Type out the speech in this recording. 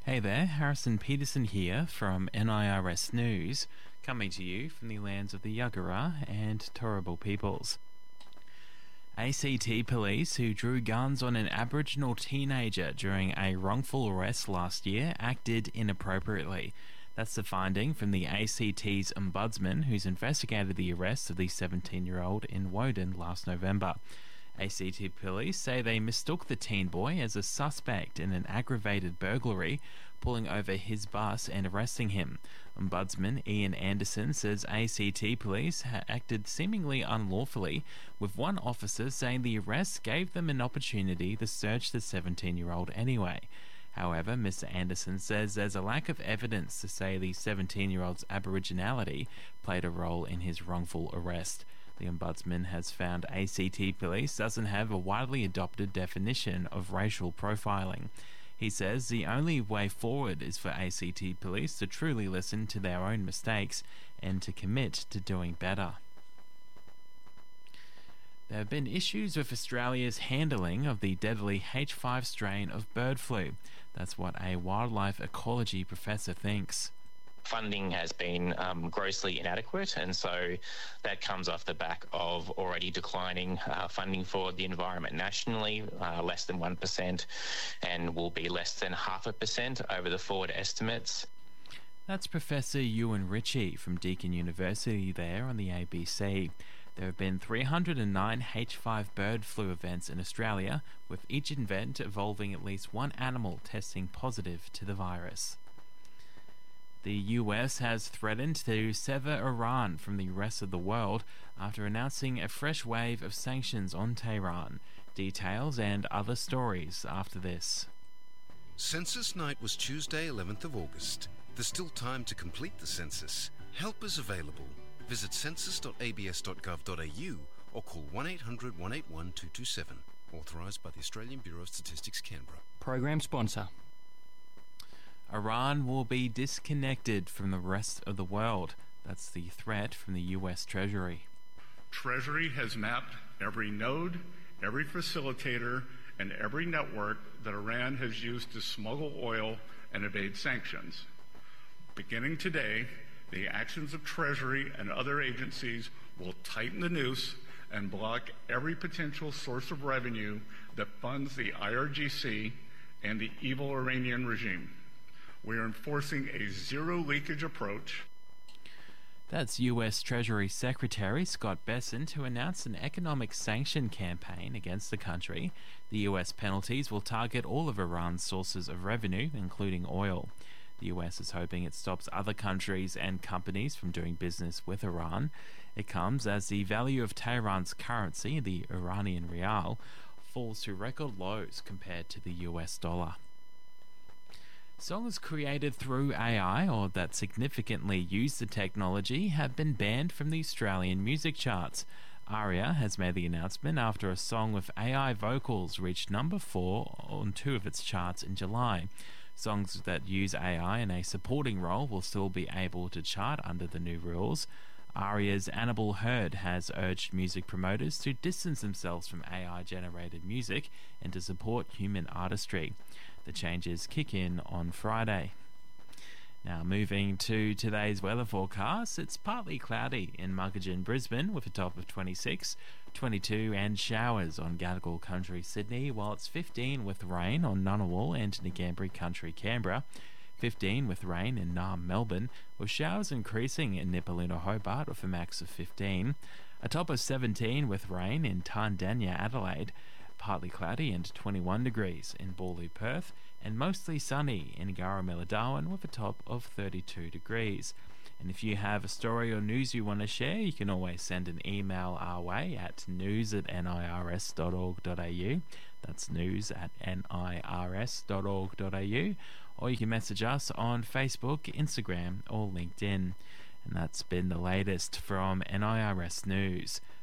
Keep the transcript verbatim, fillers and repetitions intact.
Hey there, Harrison Peterson here from N I R S News, coming to you from the lands of the Yagara and Turrbal peoples. A C T police who drew guns on an Aboriginal teenager during a wrongful arrest last year acted inappropriately. That's the finding from the A C T's ombudsman, who's investigated the arrest of the seventeen-year-old in Woden last November. A C T police say they mistook the teen boy as a suspect in an aggravated burglary, pulling over his bus and arresting him. Ombudsman Ian Anderson says A C T police ha- acted seemingly unlawfully, with one officer saying the arrest gave them an opportunity to search the seventeen-year-old anyway. However, Mister Anderson says there's a lack of evidence to say the seventeen-year-old's Aboriginality played a role in his wrongful arrest. The Ombudsman has found A C T police doesn't have a widely adopted definition of racial profiling. He says the only way forward is for A C T police to truly listen to their own mistakes and to commit to doing better. There have been issues with Australia's handling of the deadly H five strain of bird flu. That's what a wildlife ecology professor thinks. Funding has been um, grossly inadequate, and so that comes off the back of already declining uh, funding for the environment nationally, uh, less than one percent, and will be less than half a percent over the forward estimates. That's Professor Ewan Ritchie from Deakin University there on the A B C. There have been three hundred nine H five bird flu events in Australia, with each event involving at least one animal testing positive to the virus. The U S has threatened to sever Iran from the rest of the world after announcing a fresh wave of sanctions on Tehran. Details and other stories after this. Census night was Tuesday, eleventh of August. There's still time to complete the census. Help is available. Visit census dot a b s dot gov dot a u or call one eight hundred one eight one two two seven. Authorised by the Australian Bureau of Statistics, Canberra. Program sponsor. Iran will be disconnected from the rest of the world. That's the threat from the U S Treasury. Treasury has mapped every node, every facilitator, and every network that Iran has used to smuggle oil and evade sanctions. Beginning today, the actions of Treasury and other agencies will tighten the noose and block every potential source of revenue that funds the I R G C and the evil Iranian regime. We are enforcing a zero leakage approach. That's U S Treasury Secretary Scott Bessent, who announced an economic sanction campaign against the country. The U S penalties will target all of Iran's sources of revenue, including oil. The U S is hoping it stops other countries and companies from doing business with Iran. It comes as the value of Tehran's currency, the Iranian rial, falls to record lows compared to the U S dollar. Songs created through A I or that significantly use the technology have been banned from the Australian music charts. Aria has made the announcement after a song with A I vocals reached number four on two of its charts in July. Songs that use A I in a supporting role will still be able to chart under the new rules. Aria's Annabel Heard has urged music promoters to distance themselves from A I-generated music and to support human artistry. The changes kick in on Friday. Now moving to today's weather forecast, it's partly cloudy in Muggeridge, Brisbane with a top of twenty-six, twenty-two and showers on Gadigal Country, Sydney, while it's fifteen with rain on Ngunnawal and Ngambri Country, Canberra. fifteen with rain in Naarm, Melbourne, with showers increasing in Nipaluna, Hobart with a max of fifteen. A top of seventeen with rain in Tandanya, Adelaide. Partly cloudy and twenty-one degrees in Bawley, Perth, and mostly sunny in Garramilla, Darwin with a top of thirty-two degrees. And if you have a story or news you want to share, you can always send an email our way at news at nirs dot org dot a u. That's news at nirs dot org dot a u. Or you can message us on Facebook, Instagram, or LinkedIn. And that's been the latest from N I R S News.